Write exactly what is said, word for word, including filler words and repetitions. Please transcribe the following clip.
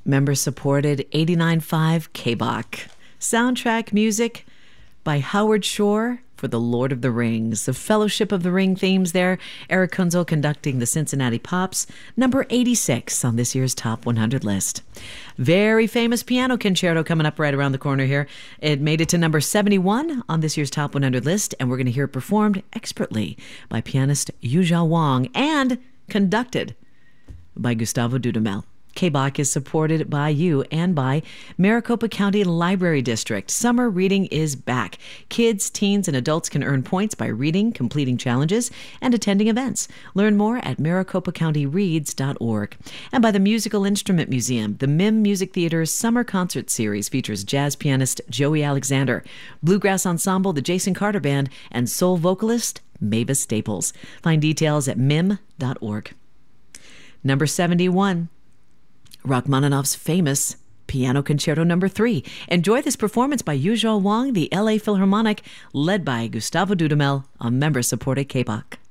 Member-supported eighty-nine point five K B O C. Soundtrack music by Howard Shore for The Lord of the Rings. The Fellowship of the Ring themes there. Eric Kunzel conducting the Cincinnati Pops, number eighty-six on this year's Top one hundred list. Very famous piano concerto coming up right around the corner here. It made it to number seventy-one on this year's Top one hundred list, and we're going to hear it performed expertly by pianist Yuzhao Wang and conducted by Gustavo Dudamel. K B O C is supported by you and by Maricopa County Library District. Summer reading is back. Kids, teens, and adults can earn points by reading, completing challenges, and attending events. Learn more at maricopa county reads dot org. And by the Musical Instrument Museum. The M I M Music Theater's Summer Concert Series features jazz pianist Joey Alexander, bluegrass ensemble the Jason Carter Band, and soul vocalist Mavis Staples. Find details at mim dot org. Number seventy-one. Rachmaninoff's famous Piano Concerto Number three. Enjoy this performance by Yuzhao Wang, the L A Philharmonic, led by Gustavo Dudamel, a member-supported K B O C.